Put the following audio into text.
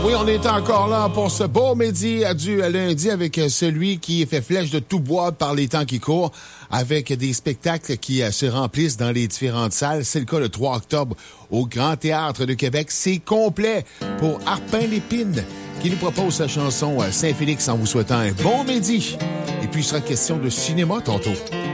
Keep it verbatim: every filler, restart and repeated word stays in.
Oui, on est encore là pour ce beau midi du lundi avec celui qui fait flèche de tout bois par les temps qui courent, avec des spectacles qui se remplissent dans les différentes salles. C'est le cas le trois octobre au Grand Théâtre de Québec. C'est complet pour Harpin Lépine qui nous propose sa chanson Saint-Félix en vous souhaitant un bon midi. Et puis, il sera question de cinéma tantôt.